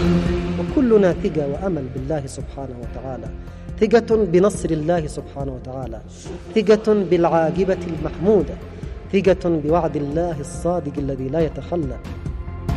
وكلنا ثقة وأمل بالله سبحانه وتعالى، ثقة بنصر الله سبحانه وتعالى، ثقة بالعاقبة المحمودة، ثقة بوعد الله الصادق الذي لا يتخلى.